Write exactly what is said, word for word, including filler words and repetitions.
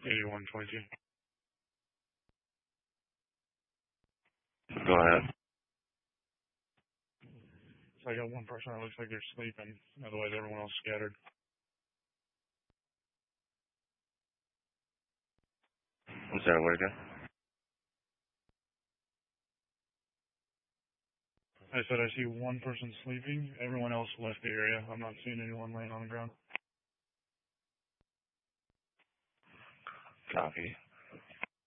eighty-one twenty-two. Go ahead. So I got one person that looks like they're sleeping. Otherwise, everyone else scattered. I'm sorry, what again? I said I see one person sleeping. Everyone else left the area. I'm not seeing anyone laying on the ground. Copy.